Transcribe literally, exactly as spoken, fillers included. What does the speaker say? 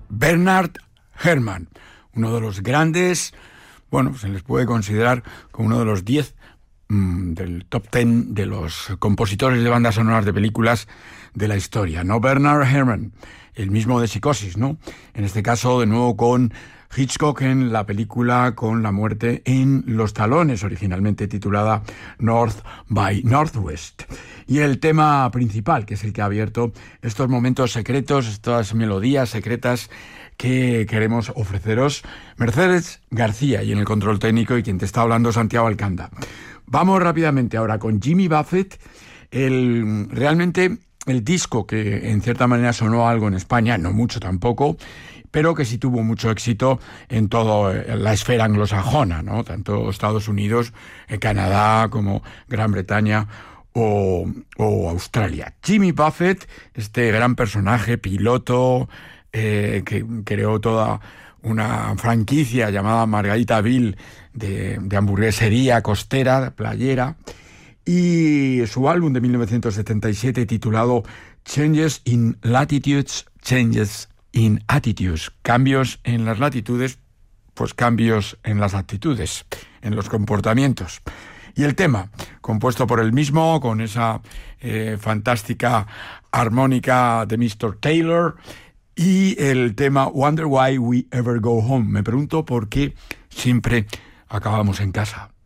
Bernard Herrmann, uno de los grandes, bueno, se les puede considerar como uno de los diez mmm, del top ten de los compositores de bandas sonoras de películas de la historia, ¿no? Bernard Herrmann, el mismo de Psicosis, ¿no? En este caso, de nuevo con Hitchcock en la película Con la muerte en los talones, originalmente titulada North by Northwest. Y el tema principal, que es el que ha abierto estos momentos secretos, estas melodías secretas que queremos ofreceros, Mercedes García, y en el control técnico, y quien te está hablando, Santiago Alcanda. Vamos rápidamente ahora con Jimmy Buffett, el, realmente el disco que en cierta manera sonó algo en España, no mucho tampoco, pero que sí tuvo mucho éxito en toda la esfera anglosajona, ¿no? Tanto Estados Unidos, Canadá, como Gran Bretaña o, o Australia. Jimmy Buffett, este gran personaje, piloto, eh, que creó toda una franquicia llamada Margaritaville de, de hamburguesería costera, playera, y su álbum de mil novecientos setenta y siete titulado Changes in Latitudes, Changes in Attitudes, cambios en las latitudes, pues cambios en las actitudes, en los comportamientos. Y el tema, compuesto por él mismo, con esa eh, fantástica armónica de mister Taylor, y el tema Wonder Why We Ever Go Home. Me pregunto por qué siempre acabamos en casa.